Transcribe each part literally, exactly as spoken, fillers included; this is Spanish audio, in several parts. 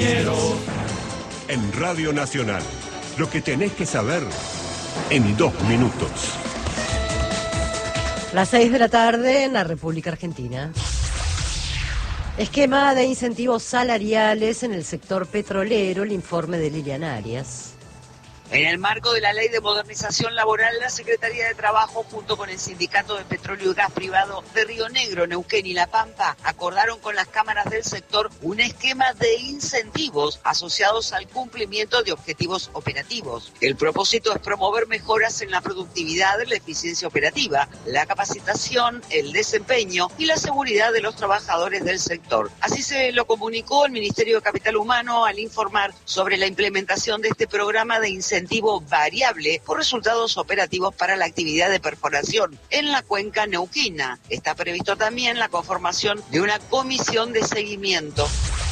compañeros. En Radio Nacional, lo que tenés que saber en dos minutos. Las seis de la tarde en la República Argentina. Esquema de incentivos salariales en el sector petrolero, el informe de Lilian Arias. En el marco de la Ley de Modernización Laboral, la Secretaría de Trabajo, junto con el Sindicato de Petróleo y Gas Privado de Río Negro, Neuquén y La Pampa, acordaron con las cámaras del sector un esquema de incentivos asociados al cumplimiento de objetivos operativos. El propósito es promover mejoras en la productividad, la eficiencia operativa, la capacitación, el desempeño y la seguridad de los trabajadores del sector. Así se lo comunicó el Ministerio de Capital Humano al informar sobre la implementación de este programa de incentivos variable por resultados operativos para la actividad de perforación en la cuenca neuquina. Está previsto también la conformación de una comisión de seguimiento.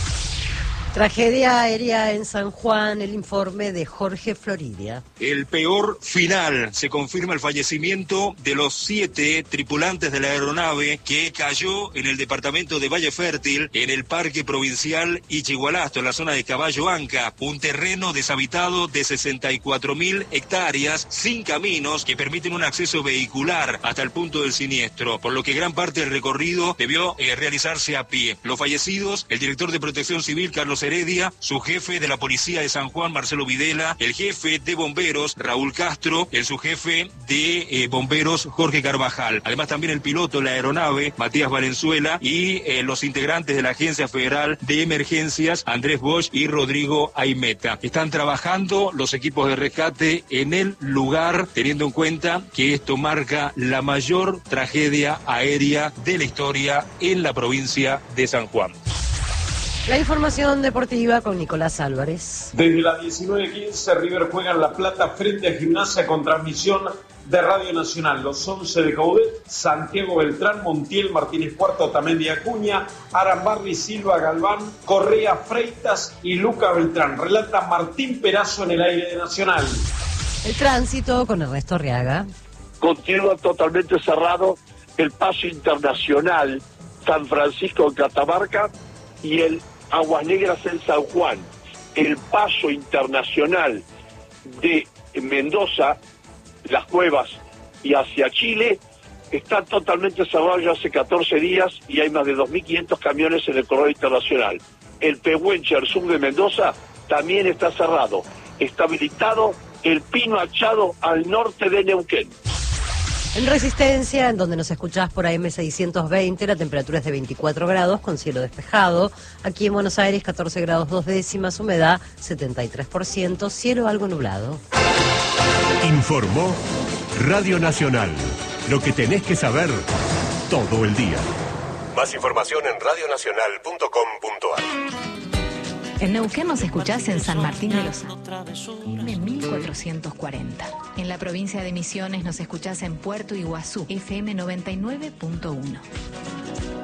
Tragedia aérea en San Juan, el informe de Jorge Floridia. El peor final, se confirma el fallecimiento de los siete tripulantes de la aeronave que cayó en el departamento de Valle Fértil, en el Parque Provincial Ichigualasto, en la zona de Caballo Anca, un terreno deshabitado de sesenta y cuatro mil hectáreas, sin caminos que permiten un acceso vehicular hasta el punto del siniestro, por lo que gran parte del recorrido debió eh, realizarse a pie. Los fallecidos, el director de Protección Civil, Carlos Heredia, su jefe de la Policía de San Juan, Marcelo Videla, el jefe de bomberos, Raúl Castro, el subjefe de eh, bomberos, Jorge Carvajal. Además también el piloto de la aeronave, Matías Valenzuela, y eh, los integrantes de la Agencia Federal de Emergencias, Andrés Bosch y Rodrigo Aimeta. Están trabajando los equipos de rescate en el lugar, teniendo en cuenta que esto marca la mayor tragedia aérea de la historia en la provincia de San Juan. La información deportiva con Nicolás Álvarez. Desde las diecinueve quince, River juega en La Plata frente a Gimnasia con transmisión de Radio Nacional. Los once de Caudet: Santiago Beltrán, Montiel, Martínez Cuarto, Otamendi, Acuña, Arambarri, Silva, Galván, Correa, Freitas y Luca Beltrán. Relata Martín Perazo en el aire de Nacional. El tránsito con Ernesto Arriaga. Continúa totalmente cerrado el paso internacional San Francisco en Catamarca y el Aguas Negras en San Juan. El paso internacional de Mendoza, Las Cuevas y hacia Chile está totalmente cerrado ya hace catorce días y hay más de dos mil quinientos camiones en el corredor internacional. El Pehuenche al sur de Mendoza también está cerrado. Está habilitado el Pino Achado al norte de Neuquén. En Resistencia, en donde nos escuchás por A M seiscientos veinte, la temperatura es de veinticuatro grados con cielo despejado. Aquí en Buenos Aires, catorce grados dos décimas, humedad setenta y tres por ciento, cielo algo nublado. Informó Radio Nacional. Lo que tenés que saber todo el día. Más información en radio nacional punto com punto a r. En Neuquén nos escuchás en San Martín de los Andes, F M mil cuatrocientos cuarenta. En la provincia de Misiones nos escuchás en Puerto Iguazú, F M noventa y nueve punto uno.